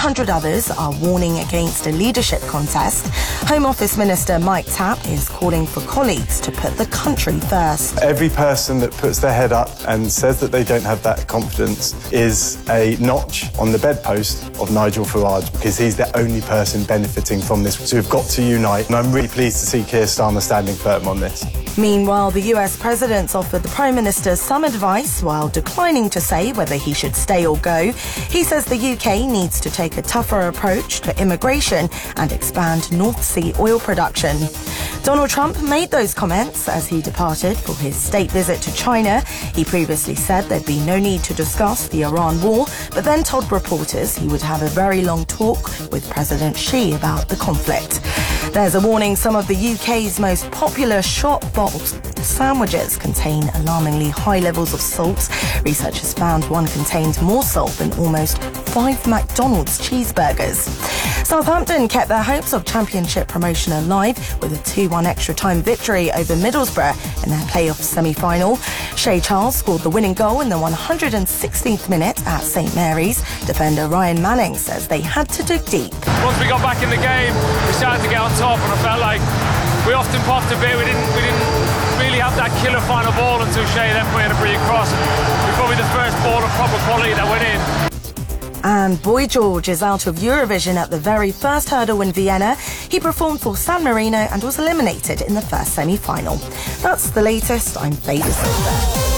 300 others are warning against a leadership contest. Home Office Minister Mike Tapp is calling for colleagues to put the country first. Every person that puts their head up and says that they don't have that confidence is a notch on the bedpost of Nigel Farage, because he's the only person benefiting from this. So we've got to unite, and I'm really pleased to see Keir Starmer standing firm on this. Meanwhile, the US President's offered the Prime Minister some advice while declining to say whether he should stay or go. He says the UK needs to take a tougher approach to immigration and expand North Sea oil production. Donald Trump made those comments as he departed for his state visit to China. He previously said there'd be no need to discuss the Iran war, but then told reporters he would have a very long talk with President Xi about the conflict. There's a warning some of the UK's most popular shop-bought sandwiches contain alarmingly high levels of salt. Researchers found one contained more salt than almost 5 McDonald's cheeseburgers. Southampton kept their hopes of championship promotion alive with a 2-1 extra-time victory over Middlesbrough in their playoff semi-final. Shay Charles scored the winning goal in the 116th minute at St Mary's. Defender Ryan Manning says they had to dig deep. Once we got back in the game, we started to get on top, and I felt like we often popped a bit. We didn't really have that killer final ball until Shay then put in a brilliant cross. We're probably the first ball of proper quality that went in. And Boy George is out of Eurovision at the very first hurdle in Vienna. He performed for San Marino and was eliminated in the first semi-final. That's the latest. I'm Faye De Silva.